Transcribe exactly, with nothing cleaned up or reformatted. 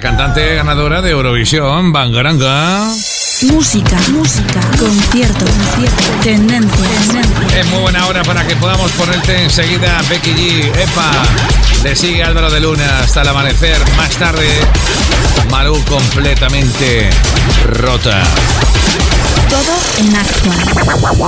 cantante ganadora de Eurovisión, Bangaranga. Música, música, concierto, concierto, tendencias, tendencias. Es muy buena hora para que podamos ponerte enseguida Becky G, Epa. Le sigue Álvaro de Luna hasta el amanecer. Más tarde, Malú completamente rota. Todo en Actual.